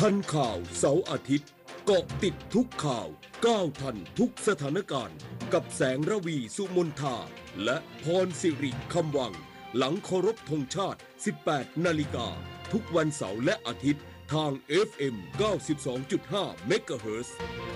ทันข่าวเสาร์อาทิตย์เกาะติดทุกข่าวก้าวทันทุกสถานการณ์กับแสงระวีสุมนทาและพรสิริคำวังหลังเคารพธงชาติ 18 นาฬิกาทุกวันเสาร์และอาทิตย์ทาง FM 92.5 เมกะเฮิรตซ์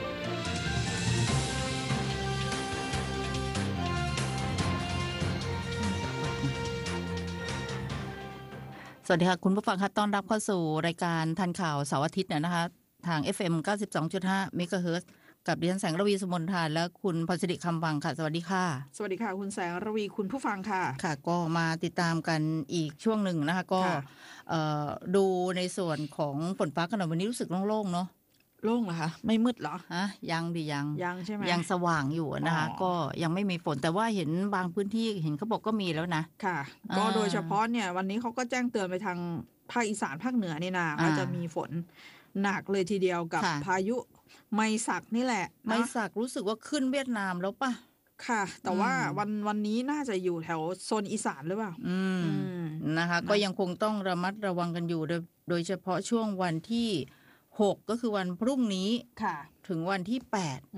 สวัสดีค่ะคุณผู้ฟังค่ะต้อนรับเข้าสู่รายการทันข่าวเสาร์อาทิตย์นะคะทาง FM 92.5 เมกะเฮิรตซ์กับดิฉันแสงระวีสุมนทาและคุณพรสิริคำวังค่ะสวัสดีค่ะสวัสดีค่ะคุณแสงระวีคุณผู้ฟังค่ะค่ะก็มาติดตามกันอีกช่วงหนึ่งนะคะก็ดูในส่วนของฝนฟ้าขณะวันนี้รู้สึกโล่งๆเนาะโล่งเหรอคะไม่มืดเหรอยังดิยังใช่ไหมยังสว่างอยู่นะคะก็ยังไม่มีฝนแต่ว่าเห็นบางพื้นที่เห็นเขาบอกก็มีแล้วนะค่ะก็โดยเฉพาะเนี่ยวันนี้เขาก็แจ้งเตือนไปทางภาคอีสานภาคเหนือนี่นะว่าจะมีฝนหนักเลยทีเดียวกับพายุไมศักนี่แหละไมศักรู้สึกว่าขึ้นเวียดนามแล้วป่ะค่ะแต่ว่าวันนี้น่าจะอยู่แถวโซนอีสานหรือเปล่านะคะก็ยังคงต้องระมัดระวังกันอยู่โดยเฉพาะช่วงวันที่6ก็คือวันพรุ่งนี้ถึงวันที่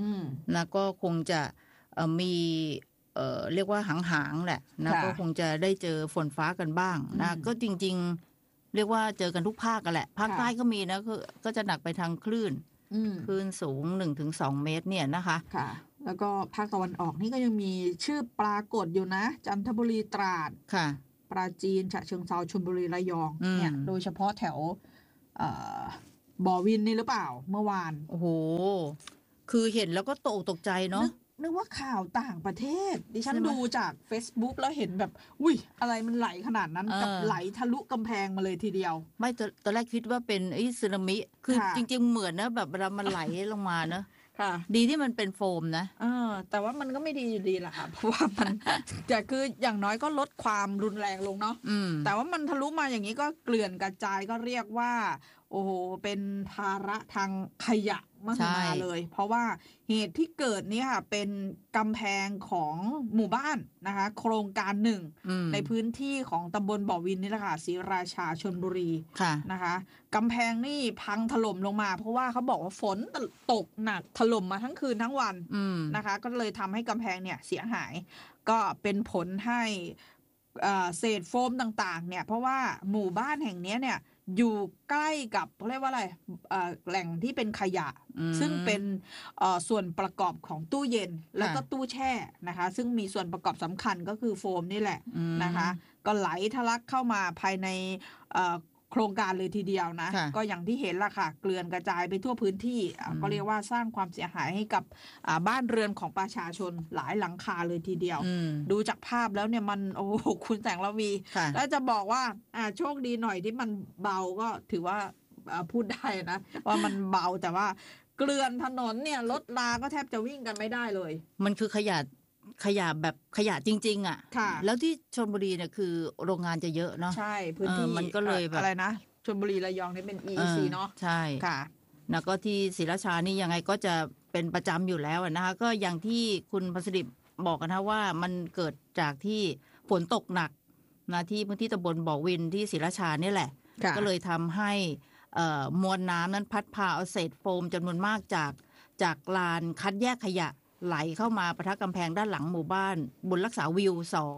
8นะก็คงจะมีเรียกว่าหางๆแหละนะก็คงจะได้เจอฝนฟ้ากันบ้างนะก็จริงๆเรียกว่าเจอกันทุกภาคกันแหละภาคใต้ก็มีนะก็จะหนักไปทางคลื่นสูง 1-2 เมตรเนี่ยนะคะค่ะแล้วก็ภาคตะวันออกนี่ก็ยังมีชื่อปรากฏอยู่นะจันทบุรีตราดค่ะปราจีนฉะเชิงเทราชลบุรีระยองเนี่ยโดยเฉพาะแถวบ่อวินนี่หรือเปล่าเมื่อวานโอ้โหคือเห็นแล้วก็ตกใจเนาะนึกว่าข่าวต่างประเทศดิฉันดูจาก Facebook แล้วเห็นแบบอุ้ยอะไรมันไหลขนาดนั้นกับไหลทะลุกำแพงมาเลยทีเดียวไม่ตอนแรกคิดว่าเป็นสึนามิคือจริงๆเหมือนนะแบบเวลามันไหลลงมาเนอะดีที่มันเป็นโฟมนะแต่ว่ามันก็ไม่ดีอยู่ดีแหละค่ะเพราะว่ามันแต่คืออย่างน้อยก็ลดความรุนแรงลงเนาะแต่ว่ามันทะลุมาอย่างนี้ก็เกลื่อนกระจายก็เรียกว่าโอ้โหเป็นภาระทางขยะมากมาเลยเพราะว่าเหตุที่เกิดนี่ค่ะเป็นกำแพงของหมู่บ้านนะคะโครงการหนึ่งในพื้นที่ของตำบลบ่อวินนี่แหละค่ะศรีราชาชลบุรีนะคะกำแพงนี่พังถล่มลงมาเพราะว่าเขาบอกว่าฝนตกหนักถล่มมาทั้งคืนทั้งวันนะคะก็เลยทำให้กำแพงเนี่ยเสียหายก็เป็นผลให้เศษโฟมต่างๆเนี่ยเพราะว่าหมู่บ้านแห่งนี้เนี่ยอยู่ใกล้กับเรียกว่าอะไรแหล่งที่เป็นขยะซึ่งเป็นส่วนประกอบของตู้เย็นแล้วก็ตู้แช่นะคะซึ่งมีส่วนประกอบสำคัญก็คือโฟมนี่แหละนะคะก็ไหลทะลักเข้ามาภายในโครงการเลยทีเดียวนะก็อย่างที่เห็นล่ะค่ะเกลื่อนกระจายไปทั่วพื้นที่ก็เรียกว่าสร้างความเสียหายให้กับบ้านเรือนของประชาชนหลายหลังคาเลยทีเดียวดูจากภาพแล้วเนี่ยมันโอ้คุณแสงระวีแล้วจะบอกว่าโชคดีหน่อยที่มันเบาก็ถือว่าพูดได้นะว่ามันเบาแต่ว่าเกลื่อนถนนเนี่ยรถราก็แทบจะวิ่งกันไม่ได้เลยมันคือขยะแบบขยะจริงๆอ่ะแล้วที่ชลบุรีเนี่ยคือโรงงานจะเยอะเนาะใช่พื้นที่มันก็เลยแบบอะไรนะชลบุรีระยองนี่เป็น EEC เนาะใช่ค่ะแล้วก็ที่ศรีราชานี่ยังไงก็จะเป็นประจำอยู่แล้วนะคะก็อย่างที่คุณพรสิริบอกกันนะว่ามันเกิดจากที่ฝนตกหนักนะที่พื้นที่ตำบลบ่อวินที่ศรีราชานี่แหละก็เลยทำให้มวลน้ำนั้นพัดพาเอาเศษโฟมจำนวนมากจากลานคัดแยกขยะไหลเข้ามาปะทะกำแพงด้านหลังหมู่บ้านบุญรักษาวิว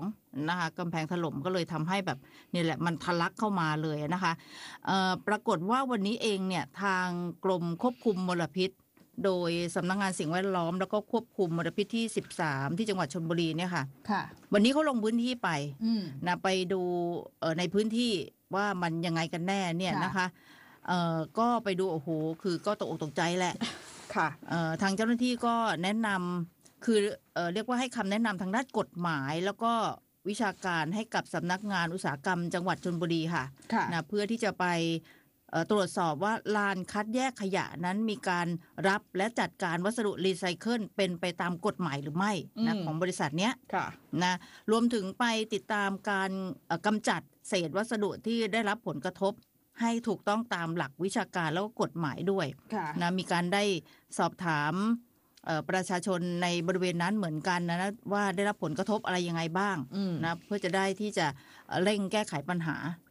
2นะคะกำแพงถล่มก็เลยทำให้แบบนี่แหละมันทะลักเข้ามาเลยนะคะปรากฏว่าวันนี้เองเนี่ยทางกรมควบคุมมลพิษโดยสำนักงานสิ่งแวดล้อมแล้วก็ควบคุมมลพิษที่13ที่จังหวัดชลบุรีเนี่ยค่ะวันนี้เขาลงพื้นที่ไปนะไปดูในพื้นที่ว่ามันยังไงกันแน่เนี่ยนะคะก็ไปดูโอ้โหคือก็ตกอกตกใจแหละทางเจ้าหน้าที่ก็แนะนำคือเรียกว่าให้คำแนะนำทางด้านกฎหมายแล้วก็วิชาการให้กับสำนักงานอุตสาหกรรมจังหวัดชลบุรีค่ะนะเพื่อที่จะไปตรวจสอบว่าลานคัดแยกขยะนั้นมีการรับและจัดการวัสดุรีไซเคิลเป็นไปตามกฎหมายหรือไม่นะของบริษัทเนี้ยนะรวมถึงไปติดตามการกำจัดเศษวัสดุที่ได้รับผลกระทบให้ถูกต้องตามหลักวิชาการแล้วก็กฎหมายด้วยนะมีการได้สอบถามประชาชนในบริเวณนั้นเหมือนกันนะว่าได้รับผลกระทบอะไรยังไงบ้างนะเพื่อจะได้ที่จะเร่งแก้ไขปัญหา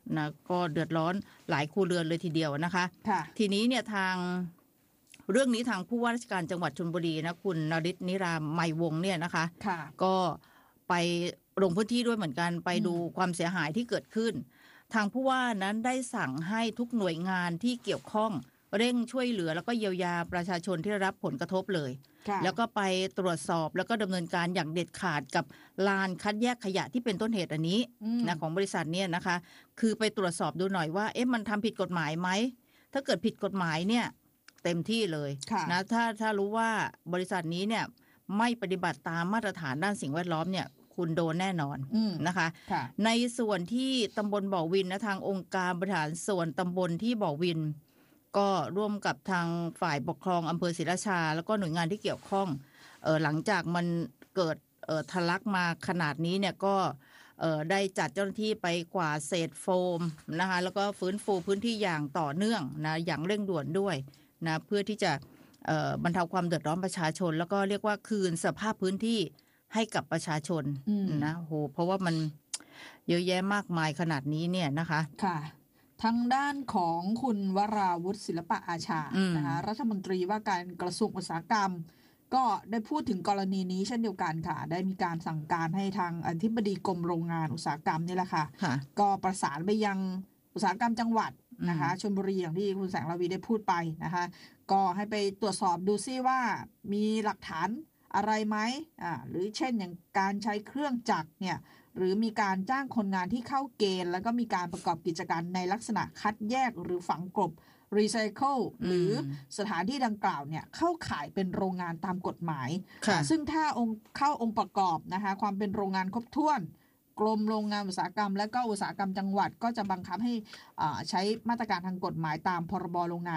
นะก็เดือดร้อนหลายครัวเรือนเลยทีเดียวนะคะทีนี้เนี่ยเรื่องนี้ทางผู้ว่าราชการจังหวัดชลบุรีนะคุณนฤทธิ์นิรามไมยวงศ์เนี่ยนะคะก็ไปลงพื้นที่ด้วยเหมือนกันไปดูความเสียหายที่เกิดขึ้นทางผู้ว่านั้นได้สั่งให้ทุกหน่วยงานที่เกี่ยวข้องเร่งช่วยเหลือแล้วก็เยียวยาประชาชนที่ได้รับผลกระทบเลยแล้วก็ไปตรวจสอบแล้วก็ดำเนินการอย่างเด็ดขาดกับลานคัดแยกขยะที่เป็นต้นเหตุอันนี้นะของบริษัทเนี่ยนะคะคือไปตรวจสอบดูหน่อยว่ามันทำผิดกฎหมายไหมถ้าเกิดผิดกฎหมายเนี่ยเต็มที่เลยนะถ้ารู้ว่าบริษัทนี้เนี่ยไม่ปฏิบัติตามมาตรฐานด้านสิ่งแวดล้อมเนี่ยคุณโดนแน่นอนนะคะในส่วนที่ตำบลบ่อวินนะทางองค์การบริหารส่วนตำบลที่บ่อวินก็ร่วมกับทางฝ่ายปกครองอำเภอศรีราชาแล้วก็หน่วยงานที่เกี่ยวข้องหลังจากมันเกิดทะลักมาขนาดนี้เนี่ยก็ได้จัดเจ้าหน้าที่ไปกวาดเศษโฟมนะคะแล้วก็ฟื้นฟูพื้นที่อย่างต่อเนื่องนะอย่างเร่งด่วนด้วยนะเพื่อที่จะบรรเทาความเดือดร้อนประชาชนแล้วก็เรียกว่าคืนสภาพพื้นที่ให้กับประชาชนนะโหเพราะว่ามันเยอะแยะมากมายขนาดนี้เนี่ยนะคะค่ะทางด้านของคุณวราวุฒิศิลปะอาชานะคะรัฐมนตรีว่าการกระทรวงอุตสาหกรรมก็ได้พูดถึงกรณีนี้เช่นเดียวกันค่ะได้มีการสั่งการให้ทางอธิบดีกรมโรงงานอุตสาหกรรมนี่แหละค่ะก็ประสานไปยังอุตสาหกรรมจังหวัดนะคะชลบุรีอย่างที่คุณแสงระวีได้พูดไปนะคะก็ให้ไปตรวจสอบดูซิว่ามีหลักฐานอะไรไหมหรือเช่นอย่างการใช้เครื่องจักรเนี่ยหรือมีการจ้างคนงานที่เข้าเกณฑ์แล้วก็มีการประกอบกิจการในลักษณะคัดแยกหรือฝังกลบรีไซเคิลหรือสถานที่ดังกล่าวเนี่ยเข้าข่ายเป็นโรงงานตามกฎหมายซึ่งถ้าเข้าองค์ประกอบนะคะความเป็นโรงงานครบถ้วนกรมโรงงานอุตสาหกรรมและก็อุตสาหกรรมจังหวัดก็จะบังคับให้ใช้มาตรการทางกฎหมายตามพรบโรงงาน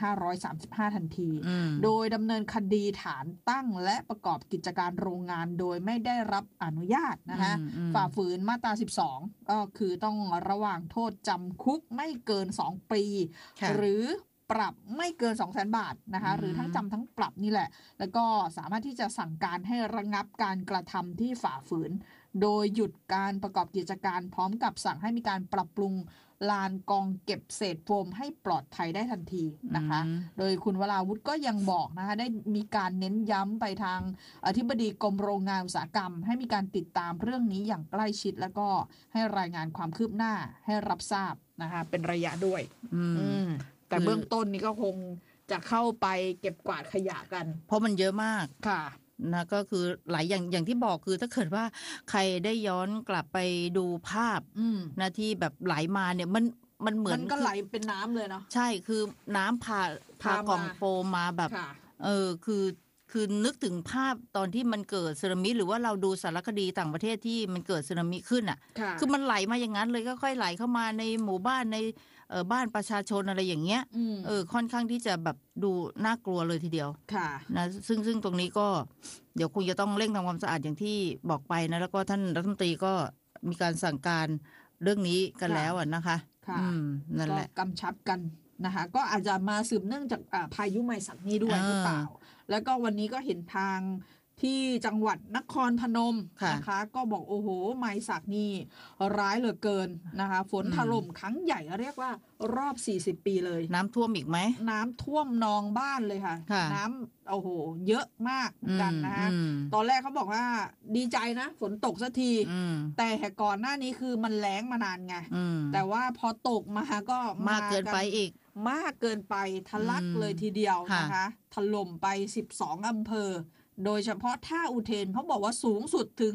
2535 ทันทีโดยดำเนินคดีฐานตั้งและประกอบกิจการโรงงานโดยไม่ได้รับอนุญาตนะคะฝ่าฝืนมาตรา 12 ก็คือต้องระหว่างโทษจำคุกไม่เกิน 2 ปีหรือปรับไม่เกิน 200,000 บาทนะคะหรือทั้งจำทั้งปรับนี่แหละแล้วก็สามารถที่จะสั่งการให้ระงับการกระทำที่ฝ่าฝืนโดยหยุดการประกอบกิจการพร้อมกับสั่งให้มีการปรับปรุงลานกองเก็บเศษโฟมให้ปลอดภัยได้ทันทีนะคะโดยคุณวราวุฒิก็ยังบอกนะคะได้มีการเน้นย้ำไปทางอธิบดีกรมโรงงานอุตสาหกรรมให้มีการติดตามเรื่องนี้อย่างใกล้ชิดแล้วก็ให้รายงานความคืบหน้าให้รับทราบนะคะเป็นระยะด้วยแต่เบื้องต้นนี้ก็คงจะเข้าไปเก็บกวาดขยะกันเพราะมันเยอะมากค่ะนะก็คือหลายอย่างที่บอกคือถ้าเกิดว่าใครได้ย้อนกลับไปดูภาพนะที่แบบไหลมาเนี่ยมันเหมือนมันก็ไหลเป็นน้ำเลยเนาะใช่คือน้ำพากล่องโฟมมาแบบคือนึกถึงภาพตอนที่มันเกิดสึนามิหรือว่าเราดูสารคดีต่างประเทศที่มันเกิดสึนามิขึ้นอ่ะคือมันไหลมาอย่างนั้นเลยก็ค่อยไหลเข้ามาในหมู่บ้านในบ้านประชาชนอะไรอย่างเงี้ยค่อนข้างที่จะแบบดูน่ากลัวเลยทีเดียวนะซึ่งตรงนี้ก็เดี๋ยวคงจะต้องเร่งทำความสะอาดอย่างที่บอกไปนะแล้วก็ท่านรัฐมนตรีก็มีการสั่งการเรื่องนี้กันแล้วนะคะนั่นแหละกำชับกันนะคะก็อาจจะมาสืบเนื่องจากพายุไมซักนี้ด้วยหรือเปล่าแล้วก็วันนี้ก็เห็นทางที่จังหวัดนครพนมนะคะก็บอกโอ้โหไมซักนี่ร้ายเหลือเกินนะคะฝนถล่มครั้งใหญ่เรียกว่ารอบ40ปีเลยน้ำท่วมอีกไหมน้ำท่วมนองบ้านเลยค่ะน้ำโอ้โหเยอะมากกันนะคะตอนแรกเขาบอกว่าดีใจนะฝนตกสักทีแต่ก่อนหน้านี้คือมันแล้งมานานไงแต่ว่าพอตกมาก็มากเกินไปอีกมากเกินไปทะลักเลยทีเดียวนะคะถล่มไป12อำเภอโดยเฉพาะท่าอุเทนเขาบอกว่าสูงสุดถึง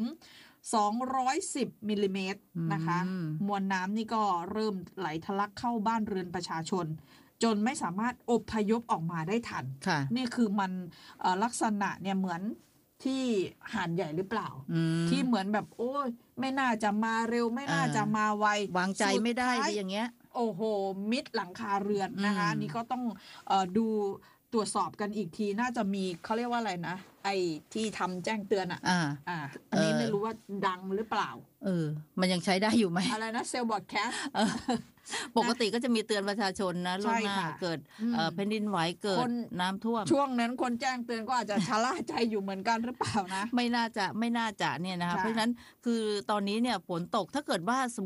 210มิลลิเมตรนะคะมวลน้ำนี่ก็เริ่มไหลทะลักเข้าบ้านเรือนประชาชนจนไม่สามารถอพยพออกมาได้ทันนี่คือมันลักษณะเนี่ยเหมือนที่หาดใหญ่หรือเปล่าที่เหมือนแบบโอ้ยไม่น่าจะมาเร็วไม่น่าจะมาไววางใจไม่ได้อย่างเงี้ยโอ้โหมิดหลังคาเรือนนะคะนี่ก็ต้องดูตรวจสอบกันอีกทีน่าจะมีเขาเรียกว่าอะไรนะไอ้ที่ทำแจ้งเตือนอันนี้ไม่รู้ว่าดังหรือเปล่ามันยังใช้ได้อยู่ไหมอะไรนะเซลล์บอร์ดแคสปกติก็จะมีเตือนประชาชนนะล่วงหน้าเกิดแผ่นดินไหวเกิดน้ำท่วมช่วงนั้นคนแจ้งเตือนก็อาจจะชะล่าใจอยู่เหมือนกันหรือเปล่านะไม่น่าจะเนี่ยนะคะเพราะฉะนั้นคือตอนนี้เนี่ยฝนตกถ้าเกิดว่าสมมติ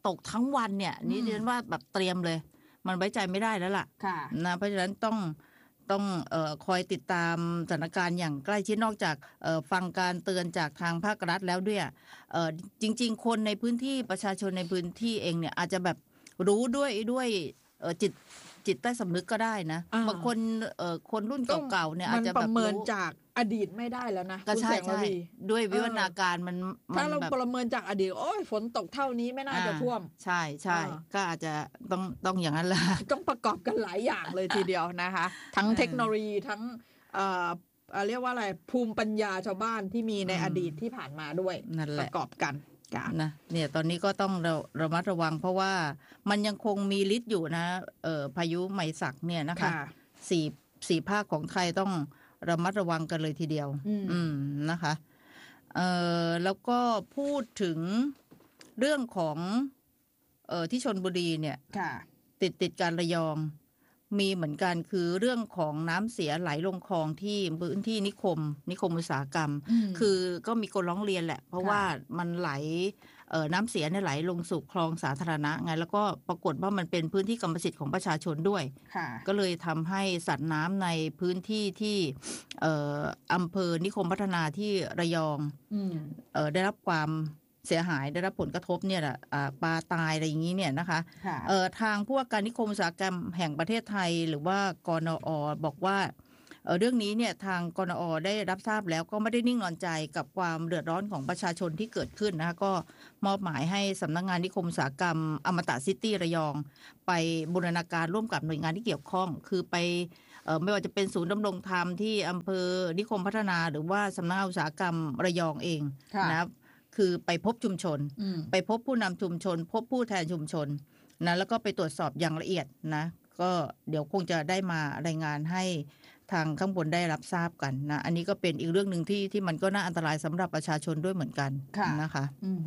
ตกทั้งวันเนี่ยนี่เรียนว่าแบบเตรียมเลยมันไว้ใจไม่ได้แล้วล่ะนะเพราะฉะนั้นต้องคอยติดตามสถานการณ์อย่างใกล้ชิดนอกจากฟังการเตือนจากทางภาครัฐแล้วด้วยจริงๆคนในพื้นที่ประชาชนในพื้นที่เองเนี่ยอาจจะแบบรู้ด้วยจิตใต้สำนึกก็ได้นะบางคนคนรุ่นเก่าๆเนี่ยอาจจะแบบประเมินจากอดีตไม่ได้แล้วนะก็ใช่ด้วยวิวัฒนาการมันถ้าเราประเมินจากอดีตโอ้ยฝนตกเท่านี้ไม่น่าจะท่วมใช่ก็อาจจะต้องอย่างนั้นแหละต้องประกอบกันหลายอย่างเลยทีเดียวนะคะทั้งเทคโนโลยีทั้งเรียกว่าอะไรภูมิปัญญาชาวบ้านที่มีในอดีตที่ผ่านมาด้วยประกอบกันนะเนี่ยตอนนี้ก็ต้องระมัดระวังเพราะว่ามันยังคงมีฤทธิ์อยู่นะพายุไมศักเนี่ยนะคะสี่ภาคของไทยต้องระมัดระวังกันเลยทีเดียวนะคะแล้วก็พูดถึงเรื่องของที่ชลบุรีเนี่ยติดการระยองมีเหมือนกันคือเรื่องของน้ำเสียไหลลงคลองที่พื้นที่นิคมอุตสาหกรรมคือก็มีคนร้องเรียนแหละเพราะว่ามันไหลน้ำเสียเนี่ยไหลลงสู่คลองสาธารณะไงแล้วก็ปรากฏว่ามันเป็นพื้นที่กรรมสิทธิ์ของประชาชนด้วยก็เลยทำให้สัตว์น้ำในพื้นที่ที่อำเภอนิคมพัฒนาที่ระยองได้รับความเสียหายได้รับผลกระทบเนี่ยแหละปลาตายอะไรอย่างนี้เนี่ยนะคะทางผู้ว่าการนิคมอุตสาหกรรมแห่งประเทศไทยหรือว่ากนอ.บอกว่าเรื่องนี้เนี่ยทางกนอ.ได้รับทราบแล้วก็ไม่ได้นิ่งนอนใจกับความเดือดร้อนของประชาชนที่เกิดขึ้นนะคะก็มอบหมายให้สำนักงานนิคมอุตสาหกรรมอมตะซิตี้ระยองไปบูรณาการร่วมกับหน่วยงานที่เกี่ยวข้องคือไปไม่ว่าจะเป็นศูนย์ดำรงธรรมที่อำเภอนิคมพัฒนาหรือว่าสำนักงานอุตสาหกรรมระยองเองนะครับคือไปพบชุมชนไปพบผู้นำชุมชนพบผู้แทนชุมชนนะแล้วก็ไปตรวจสอบอย่างละเอียดนะก็เดี๋ยวคงจะได้มารายงานให้ทางข้างบนได้รับทราบกันนะอันนี้ก็เป็นอีกเรื่องหนึ่งที่มันก็น่าอันตรายสำหรับประชาชนด้วยเหมือนกันนะคะ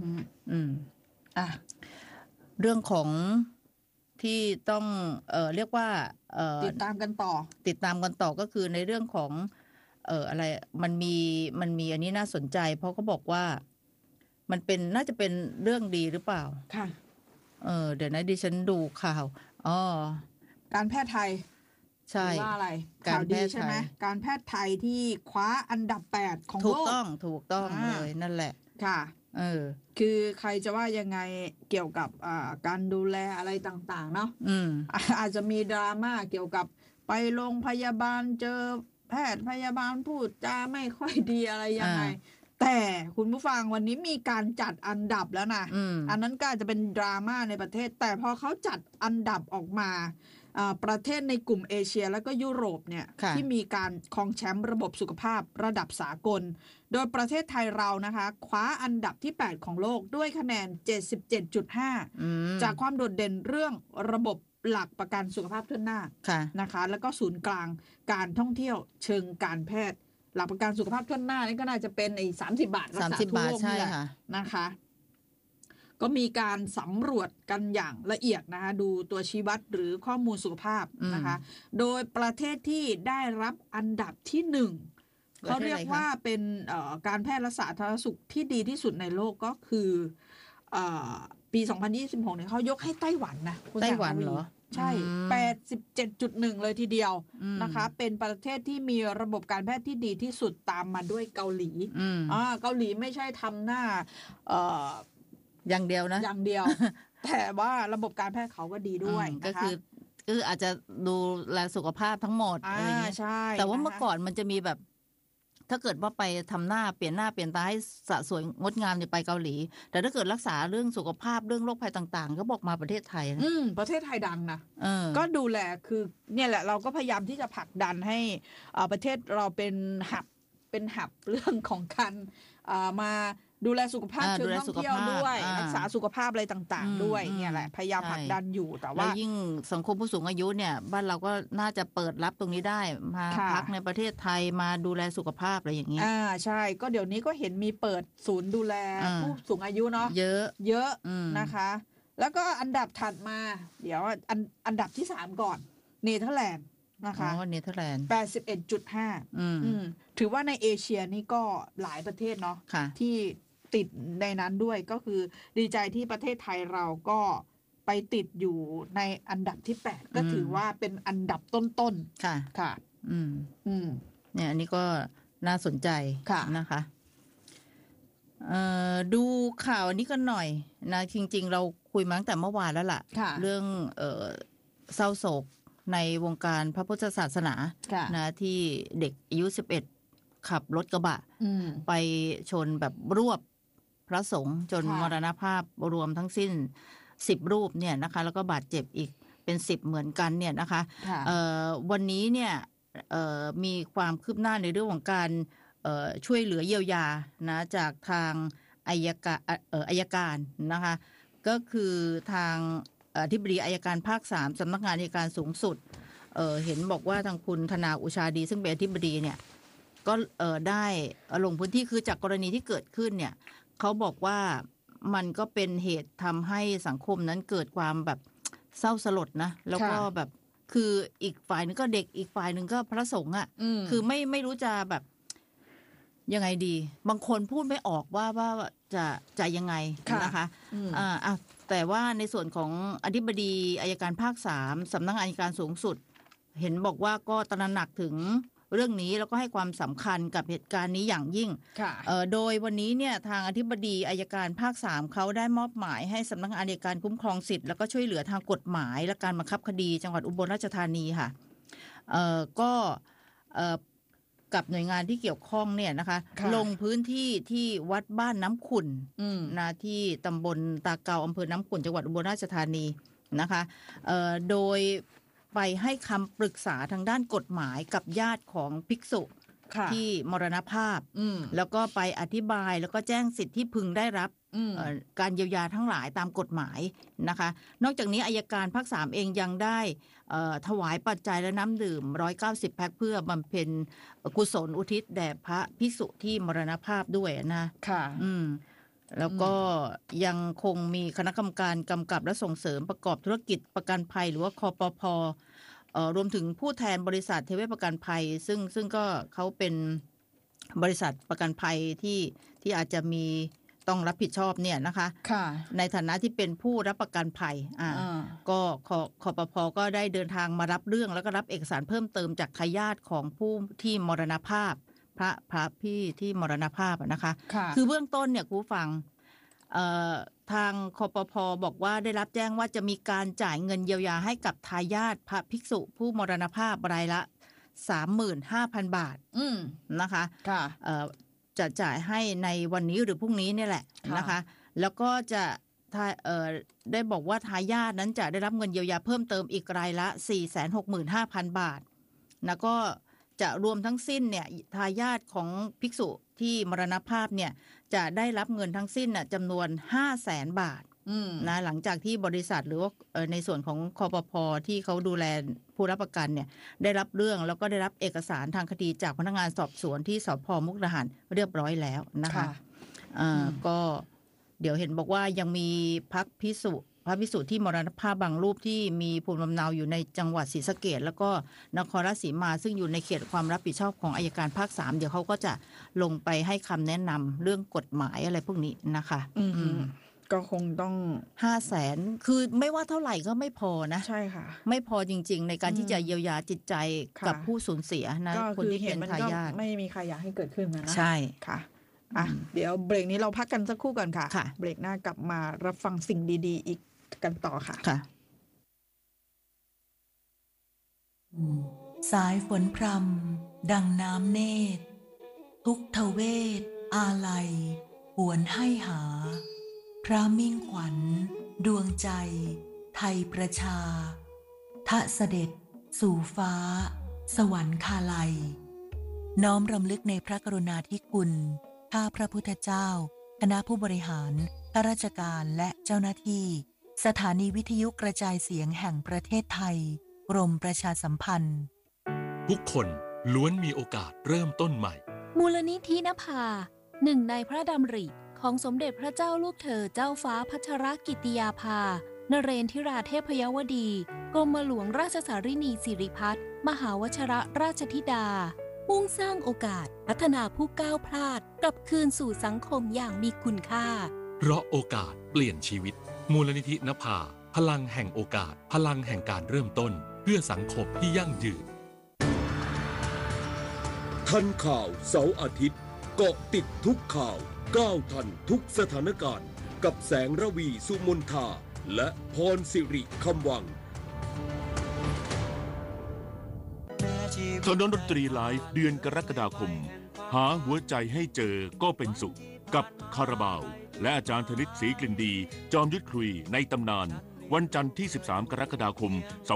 เรื่องของที่ต้องเรียกว่าติดตามกันต่อก็คือในเรื่องของอะไรมันมีอันนี้น่าสนใจเพราะเขาบอกว่ามันเป็นน่าจะเป็นเรื่องดีหรือเปล่าค่ะเดี๋ยวนะดิฉันดูข่าวการแพทย์ไทยใช่ว่าอะไรข่าวดีใช่ไหมการแพทย์ไทยที่คว้าอันดับ8ของโลกถูกต้องเลยนั่นแหละค่ะคือใครจะว่ายังไงเกี่ยวกับการดูแลอะไรต่างๆเนาะอาจจะมีดราม่าเกี่ยวกับไปโรงพยาบาลเจอแพทย์พยาบาลพูดจาไม่ค่อยดีอะไรยังไงแต่คุณผู้ฟังวันนี้มีการจัดอันดับแล้วนะอันนั้นก็อาจจะเป็นดราม่าในประเทศแต่พอเขาจัดอันดับออกมาประเทศในกลุ่มเอเชียและก็ยุโรปเนี่ยที่มีการครองแชมป์ระบบสุขภาพระดับสากลโดยประเทศไทยเรานะคะคว้าอันดับที่8ของโลกด้วยคะแนน 77.5 จากความโดดเด่นเรื่องระบบหลักประกันสุขภาพทั่วหน้านะคะแล้วก็ศูนย์กลางการท่องเที่ยวเชิงการแพทย์หลักประกันสุขภาพทั่วหน้านี่ก็น่าจะเป็น30 บาทรักษาทั่วโลกนี่แหละนะคะก็มีการสำรวจกันอย่างละเอียดนะคะดูตัวชี้วัดหรือข้อมูลสุขภาพนะคะโดยประเทศที่ได้รับอันดับที่1เขาเรียกว่าเป็นการแพทย์และสาธารณสุขที่ดีที่สุดในโลกก็คือปี 2026เนี่ยเขายกให้ไต้หวันนะไต้หวันเหรอใช่ 87.1 เลยทีเดียวนะคะเป็นประเทศที่มีระบบการแพทย์ที่ดีที่สุดตามมาด้วยเกาหลีเกาหลีไม่ใช่ทำหน้าอย่างเดียวนะอย่างเดียว แต่ว่าระบบการแพทย์เขาก็ดีด้วยก็คืออาจจะดูแลสุขภาพทั้งหมดอะไรอย่างเงี้ยแต่ว่าเมื่อก่อนมันจะมีแบบถ้าเกิดว่าไปทำหน้าเปลี่ยนตาให้สะสวยงดงามเนี่ยไปเกาหลีแต่ถ้าเกิดรักษาเรื่องสุขภาพเรื่องโรคภัยต่างๆก็บอกมาประเทศไทยนะประเทศไทยดังนะก็ดูแลคือเนี่ยแหละเราก็พยายามที่จะผลักดันให้ประเทศเราเป็นหับเรื่องของการมาดูแลสุขภาพเชิงท่องเที่ยวด้วยรักษาสุขภาพอะไรต่างๆด้วยเนี่ยแหละพยายามผลักดันอยู่แต่ว่ายิ่งสังคมผู้สูงอายุเนี่ยบ้านเราก็น่าจะเปิดรับตรงนี้ได้มาพักในประเทศไทยมาดูแลสุขภาพอะไรอย่างนี้ใช่ก็เดี๋ยวนี้ก็เห็นมีเปิดศูนย์ดูแลผู้สูงอายุเนาะเยอะนะคะแล้วก็อันดับถัดมาเดี๋ยวอันดับที่3ก่อนเนเธอร์แลนด์นะคะเนเธอร์แลนด์ 81.5 ถือว่าในเอเชียนี่ก็หลายประเทศเนาะที่ติดในนั้นด้วยก็คือดีใจที่ประเทศไทยเราก็ไปติดอยู่ในอันดับที่8ก็ถือว่าเป็นอันดับต้นๆค่ะค่ะเนี่ยอันนี้ก็น่าสนใจนะคะดูข่าวอันนี้กันหน่อยนะจริงๆเราคุยมาตั้งแต่เมื่อวานแล้วล่ะเรื่องเศร้าโศกในวงการพระพุทธศาสนานะที่เด็กอายุ11ขับรถกระบะไปชนแบบรวบพระสงฆ์จนมรณภาพรวมทั้งสิ้น10รูปเนี่ยนะคะแล้วก็บาดเจ็บอีกเป็น10เหมือนกันเนี่ยนะคะวันนี้เนี่ยมีความคืบหน้าในเรื่องของการช่วยเหลือเยียวยานะจากทางอัยการนะคะก็คือทางอธิบดีอัยการภาค3สำนักงานอัยการสูงสุดเห็นบอกว่าทางคุณธนาอุชาดีซึ่งเป็นอธิบดีเนี่ยก็ได้ลงพื้นที่คือจากกรณีที่เกิดขึ้นเนี่ยเขาบอกว่ามันก็เป็นเหตุทำให้สังคมนั้นเกิดความแบบเศร้าสลดนะแล้วก็แบบคืออีกฝ่ายนึงก็เด็กอีกฝ่ายนึงก็พระสงฆ์อ่ะคือไม่รู้จะแบบยังไงดีบางคนพูดไม่ออกว่าจะยังไงนะคะแต่ว่าในส่วนของอธิบดีอัยการภาค3สำนักงานอัยการสูงสุดเห็นบอกว่าก็ตระหนักถึงเรื่องนี้แล้วก็ให้ความสำคัญกับเหตุการณ์นี้อย่างยิ่งโดยวันนี้เนี่ยทางอธิบดีอัยการภาค3เขาได้มอบหมายให้สำนักงานอัยการคุ้มครองสิทธิ์แล้วก็ช่วยเหลือทางกฎหมายและการบังคับคดีจังหวัดอุบลราชธานีค่ะก็กับหน่วยงานที่เกี่ยวข้องเนี่ยนะคะลงพื้นที่ที่วัดบ้านน้ำขุ่นนะที่ตำบลตาเกาอำเภอน้ำขุ่นจังหวัดอุบลราชธานีนะคะโดยไปให้คำปรึกษาทางด้านกฎหมายกับญาติของภิกษุที่มรณภาพแล้วก็ไปอธิบายแล้วก็แจ้งสิทธิที่พึงได้รับการเยียวยาทั้งหลายตามกฎหมายนะคะนอกจากนี้อัยการภาค3เองยังได้ถวายปัจจัยและน้ำดื่ม190แพ็คเพื่อบำเพ็ญกุศลอุทิศแด่พระภิกษุที่มรณภาพด้วยนะค่ะแล้วก็ยังคงมีคณะกรรมการกำกับและส่งเสริมประกอบธุรกิจประกันภัยหรือว่าคปภ.รวมถึงผู้แทนบริษัทเทเวศประกันภัยซึ่งก็เขาเป็นบริษัทประกันภัยที่อาจจะมีต้องรับผิดชอบเนี่ยนะคะในฐานะที่เป็นผู้รับประกันภัยก็คปภ.ก็ได้เดินทางมารับเรื่องแล้วก็รับเอกสารเพิ่มเติมจากทายาทของผู้ที่มรณภาพพระพี่ที่มรณภาพนะคะคือเบื้องต้นเนี่ยคุณฟังทางคปภ.บอกว่าได้รับแจ้งว่าจะมีการจ่ายเงินเยียวยาให้กับทายาทพระภิกษุผู้มรณภาพรายละ 35,000 บาทนะคะจะจ่ายให้ในวันนี้หรือพรุ่งนี้เนี่ยแหละนะคะแล้วก็จะได้บอกว่าทายาทนั้นจะได้รับเงินเยียวยาเพิ่มเติมอีกรายละ 465,000 บาทแล้วก็จะรวมทั้งสิ้นเนี่ยทายาทของภิกษุที่มรณภาพเนี่ยจะได้รับเงินทั้งสิ้นจำนวน 500,000 บาทนะหลังจากที่บริษัทหรือว่าในส่วนของคปภ.ที่เขาดูแลผู้รับประกันเนี่ยได้รับเรื่องแล้วก็ได้รับเอกสารทางคดีจากพนักงานสอบสวนที่สภ.มุกดาหารเรียบร้อยแล้วนะคะก็เดี๋ยวเห็นบอกว่ายังมีพระภิกษุที่มรณภาพบางรูปที่มีภูมิลำเนาอยู่ในจังหวัดศรีสะเกษแล้วก็นครราชสีมาซึ่งอยู่ในเขตความรับผิดชอบของอัยการภาค3เดี๋ยวเขาก็จะลงไปให้คำแนะนำเรื่องกฎหมายอะไรพวกนี้นะคะก็คงต้อง 500,000 คือไม่ว่าเท่าไหร่ก็ไม่พอนะใช่ค่ะไม่พอจริงๆในการที่จะเยียวยาจิตใจกับผู้สูญเสียนะคนที่เป็นทายาทไม่มีใครอยากให้เกิดขึ้นนะใช่ค่ะเดี๋ยวเบรกนี้เราพักกันสักครู่ก่อนค่ะเบรกหน้ากลับมารับฟังสิ่งดีๆอีกกันต่อค่ะสายฝนพรำดังน้ำเนตรทุกทเวทอาลัยหวนให้หาพระมิ่งขวัญดวงใจไทยประชาทะเสด็จสู่ฟ้าสวรรคาลัยน้อมรำลึกในพระกรุณาธิคุณข้าพระพุทธเจ้าคณะผู้บริหารข้าราชการและเจ้าหน้าที่สถานีวิทยุกระจายเสียงแห่งประเทศไทยกรมประชาสัมพันธ์ทุกคนล้วนมีโอกาสเริ่มต้นใหม่มูลนิธินภาหนึ่งในพระดำริของสมเด็จพระเจ้าลูกเธอเจ้าฟ้าพัชรกิติยาภานเรนทิราเทพยวดีกรมหลวงราชสารินีสิริพัฒน์มหาวชรราชธิดามุ่งสร้างโอกาสพัฒนาผู้ก้าวพลาดกลับคืนสู่สังคมอย่างมีคุณค่าเพราะโอกาสเปลี่ยนชีวิตมูลนิธินภาพลังแห่งโอกาสพลังแห่งการเริ่มต้นเพื่อสังคมที่ยั่งยืนทันข่าวเสาร์อาทิตย์เกาะติดทุกข่าวก้าวทันทุกสถานการณ์กับแสงระวีสุมนทาและพรสิริคำวังถนนดนตรีไลฟ์เดือนกรกฎาคมหาหัวใจให้เจอก็เป็นสุขกับคาราบาวและอาจารย์ธนิตศรีกลิ่นดีจอมยุทธคุยในตำนานวันจันทร์ที่13กรกฎาคม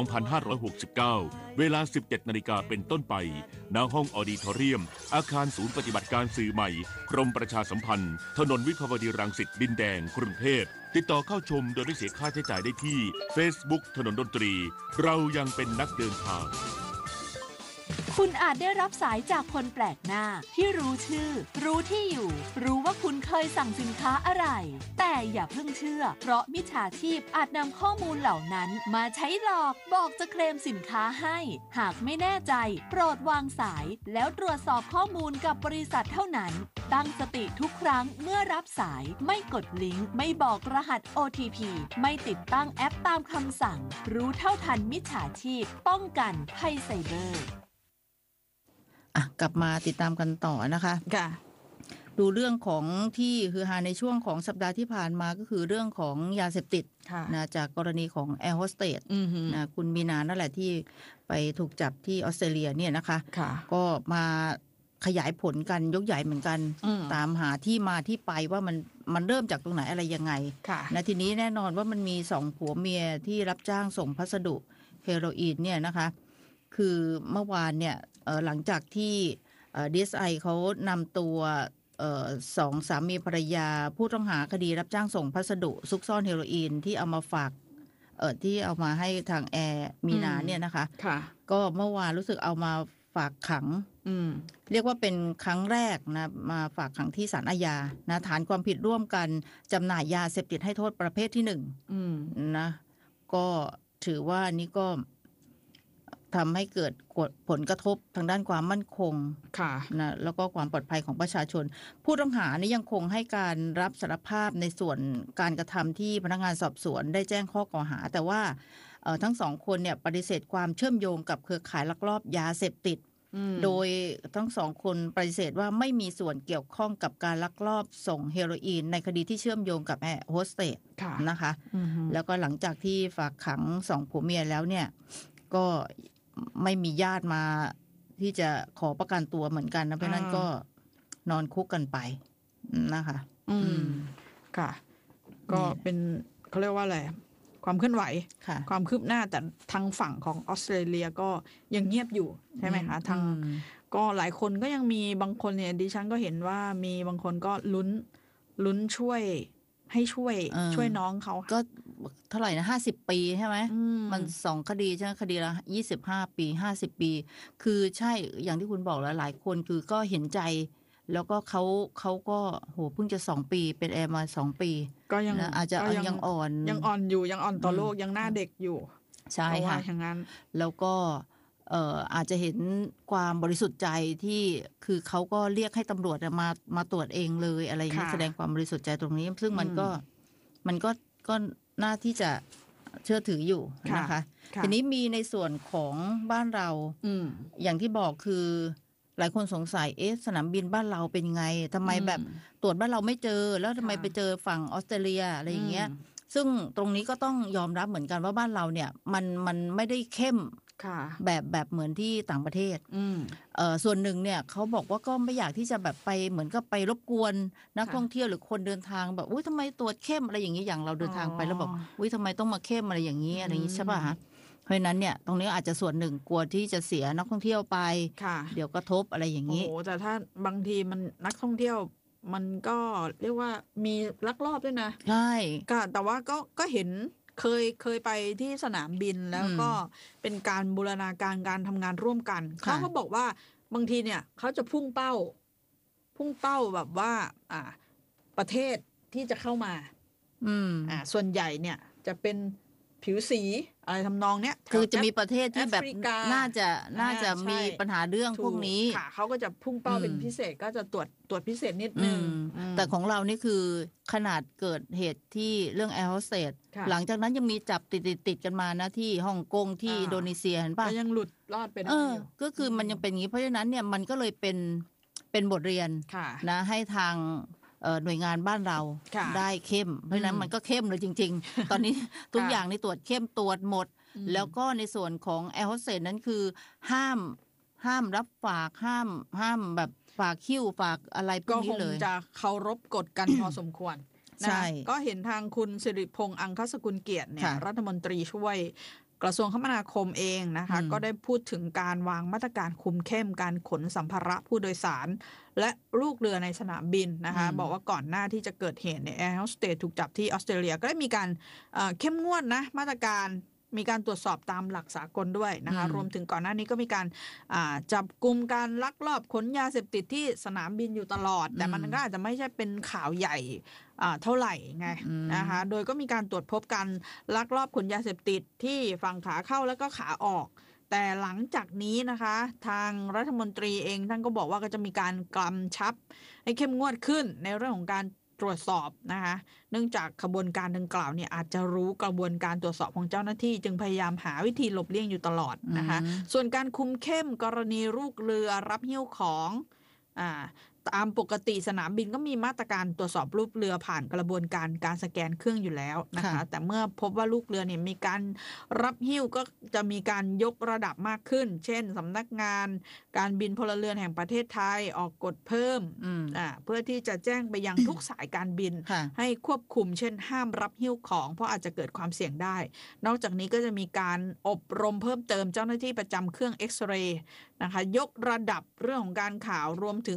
2569เวลา 17:00 น.เป็นต้นไปณห้องออดิทอเรียมอาคารศูนย์ปฏิบัติการสื่อใหม่กรมประชาสัมพันธ์ถนนวิภาวดีรังสิตดินแดงกรุงเทพติดต่อเข้าชมโดยไม่เสียค่าใช้จ่ายได้ที่ Facebook ถนนดนตรีเรายังเป็นนักเดินทางคุณอาจได้รับสายจากคนแปลกหน้าที่รู้ชื่อรู้ที่อยู่รู้ว่าคุณเคยสั่งสินค้าอะไรแต่อย่าเพิ่งเชื่อเพราะมิจฉาชีพอาจนำข้อมูลเหล่านั้นมาใช้หลอกบอกจะเคลมสินค้าให้หากไม่แน่ใจโปรดวางสายแล้วตรวจสอบข้อมูลกับบริษัทเท่านั้นตั้งสติทุกครั้งเมื่อรับสายไม่กดลิงก์ไม่บอกรหัส OTP ไม่ติดตั้งแอปตามคำสั่งรู้เท่าทันมิจฉาชีพป้องกันภัยไซเบอร์กลับมาติดตามกันต่อนะคะดูเรื่องของที่ฮือฮาในช่วงของสัปดาห์ที่ผ่านมาก็คือเรื่องของยาเสพติดนะจากกรณีของแอร์โฮสเตสนะคุณมีนานั่นแหละที่ไปถูกจับที่ออสเตรเลียเนี่ยนะคะก็มาขยายผลกันยกใหญ่เหมือนกันตามหาที่มาที่ไปว่ามันเริ่มจากตรงไหนอะไรยังไงนะทีนี้แน่นอนว่ามันมี2ผัวเมียที่รับจ้างส่งพัสดุเฮโรอีนเนี่ยนะคะคือเมื่อวานเนี่ยหลังจากที่DSI เขานำตัวสองสามีภรรยาผู้ต้องหาคดีรับจ้างส่งพัสดุซุกซ่อนเฮโรอีนที่เอามาฝากที่เอามาให้ทางแอร์มีนาเนี่ยนะคะก็เมื่อวานรู้สึกเอามาฝากขังเรียกว่าเป็นครั้งแรกนะมาฝากขังที่ศาลอาญานะฐานความผิดร่วมกันจำหน่ายยาเสพติดให้โทษประเภทที่1นะก็ถือว่านี่ก็ทำให้เกิดผลกระทบทางด้านความมั่นคงนะแล้วก็ความปลอดภัยของประชาชนผู้ต้องหานี่ยังคงให้การรับสารภาพในส่วนการกระทำที่พนักงานสอบสวนได้แจ้งข้อกล่าวหาแต่ว่าทั้งสองคนเนี่ยปฏิเสธความเชื่อมโยงกับเครือข่ายลักลอบยาเสพติดโดยทั้งสองคนปฏิเสธว่าไม่มีส่วนเกี่ยวข้องกับการลักลอบส่งเฮโรอีนในคดีที่เชื่อมโยงกับแอร์โฮสเตสนะคะแล้วก็หลังจากที่ฝากขัง2ผัวเมียแล้วเนี่ยก็ไม่มีญาติมาที่จะขอประกันตัวเหมือนกันนะเพราะนั้นก็นอนคุกกันไปนะคะค่ะก็เป็นเขาเรียกว่าอะไรความเคลื่อนไหวความคืบหน้าแต่ทางฝั่งของออสเตรเลียก็ยังเงียบอยู่ใช่ไหมคะทางก็หลายคนก็ยังมีบางคนเนี่ยดิฉันก็เห็นว่ามีบางคนก็ลุ้นช่วยให้ช่วยน้องเขาก็เท่าไหร่นะ50 ปีใช่ไหมมัน2คดีใช่ไหมคดีละ25 ปี50 ปีคือใช่อย่างที่คุณบอกแล้วหลายคนคือก็เห็นใจแล้วก็เขาก็โหเพิ่งจะ2 ปีเป็นแอร์มา2 ปีก็ยังอาจจะยังอ่อนอยู่ยังอ่อนต่อโลกยังหน้าเด็กอยู่ใช่ค่ะอย่างนั้นแล้วก็อาจจะเห็นความบริสุทธิ์ใจที่คือเขาก็เรียกให้ตำรวจมาตรวจเองเลยอะไรอย่างนี้แสดงความบริสุทธิ์ใจตรงนี้ซึ่งมันก็น่าที่จะเชื่อถืออยู่นะคะทีนี้มีในส่วนของบ้านเราอย่างที่บอกคือหลายคนสงสัยสนามบินบ้านเราเป็นไงทำไมแบบตรวจบ้านเราไม่เจอแล้วทำไมไปเจอฝั่งออสเตรเลียอะไรอย่างเงี้ยซึ่งตรงนี้ก็ต้องยอมรับเหมือนกันว่าบ้านเราเนี่ยมันไม่ได้เข้มแบบเหมือนที่ต่างประเทศส่วนหนึ่งเนี่ยเขาบอกว่าก็ไม่อยากที่จะแบบไปเหมือนกับไปรบกวนนักท่องเที่ยวหรือคนเดินทางแบบอุ้ยทำไมตรวจเข้มอะไรอย่างนี้อย่างเราเดินทางไปแล้วบอกอุ้ยทำไมต้องมาเข้มอะไรอย่างนี้อะไรอย่างนี้ใช่ป่ะฮะเพราะฉะนั้นเนี่ยตรงนี้อาจจะส่วนหนึ่งกลัวที่จะเสียนักท่องเที่ยวไปเดี๋ยวกระทบอะไรอย่างนี้โอ้แต่ถ้าบางทีมันนักท่องเที่ยวมันก็เรียกว่ามีลักลอบด้วยนะใช่แต่ว่าก็เห็นเคยไปที่สนามบินแล้วก็เป็นการบูรณาการการทำงานร่วมกันเขาก็บอกว่าบางทีเนี่ยเขาจะพุ่งเป้าแบบว่าประเทศที่จะเข้ามาส่วนใหญ่เนี่ยจะเป็นผิวสีอะไรทำนองเนี้ยคือจะมีประเทศที่แบบแอฟริกาน่าจะใช่มีปัญหาเรื่องพวกนี้ค่ะเขาก็จะพุ่งเป้าเป็นพิเศษก็จะตรวจพิเศษนิดนึงแต่ของเรานี่คือขนาดเกิดเหตุที่เรื่องแอร์โฮสเตสค่ะหลังจากนั้นยังมีจับติดกันมานะที่ฮ่องกงที่อินโดนีเซียเห็นป่ะก็ยังหลุดรอดไปได้เอออยู่ ก็คือมันยังเป็นอย่างนี้เพราะฉะนั้นเนี่ยมันก็เลยเป็นบทเรียนค่ะนะให้ทางหน่วยงานบ้านเราค่ะได้เข้ม เพราะฉะนั้นมันก็เข้มเลยจริง ๆ ตอนนี้ทุกอย่างนี่ตรวจเข้มตรวจหมด แล้วก็ในส่วนของแอร์โฮสเตสนั้นคือห้ามรับฝากห้ามแบบฝากคิ้วฝากอะไรพวก็กคนี้งเลยจะเคารพกฎกัน พอสมควรนะใช่ก็เห็นทางคุณสิริพงษ์อังคสกุลเกียรติเนี่ยค่ะรัฐมนตรีช่วยกระทรวงคมนาคมเองนะคะ ก็ได้พูดถึงการวางมาตรการคุมเข้มการขนสัมภาระผู้โดยสาร และลูกเรือในสนามบินนะคะ บอกว่าก่อนหน้าที่จะเกิดเหตุเนี่ยแอร์โฮสเตสถูกจับที่ออสเตรเลียก็ได้มีการเข้มงวดนะมาตรการมีการตรวจสอบตามหลักสากลด้วยนะคะรวมถึงก่อนหน้านี้ก็มีการจับกลุ่มการลักลอบขนยาเสพติดที่สนามบินอยู่ตลอด แต่มันก็อาจจะไม่ใช่เป็นข่าวใหญ่เท่าไหร่ไงนะคะโดยก็มีการตรวจพบการลักลอบขนยาเสพติดที่ฝั่งขาเข้าแล้วก็ขาออก แต่หลังจากนี้นะคะทางรัฐมนตรีเองท่านก็บอกว่าก็จะมีการกำชับให้เข้มงวดขึ้นในเรื่องของการตรวจสอบนะคะเนื่องจากขบวนการดังกล่าวเนี่ยอาจจะรู้กระบวนการตรวจสอบของเจ้าหน้าที่จึงพยายามหาวิธีหลบเลี่ยงอยู่ตลอดนะคะส่วนการคุมเข้มกรณีลูกเรือรับหิ้วของตามปกติสนามบินก็มีมาตรการตรวจสอบลูกเรือผ่านกระบวนการสแกนเครื่องอยู่แล้วนะคะแต่เมื่อพบว่าลูกเรือเนี่ยมีการรับหิ้วก็จะมีการยกระดับมากขึ้นเช่นสำนักงานการบินพลเรือนแห่งประเทศไทยออกกฎเพิ่มเพื่อที่จะแจ้งไปยังทุกสายการบินให้ควบคุมเช่นห้ามรับหิ้วของเพราะอาจจะเกิดความเสี่ยงได้นอกจากนี้ก็จะมีการอบรมเพิ่มเติมเจ้าหน้าที่ประจำเครื่องเอ็กซเรย์นะคะยกระดับเรื่องของการข่าวรวมถึง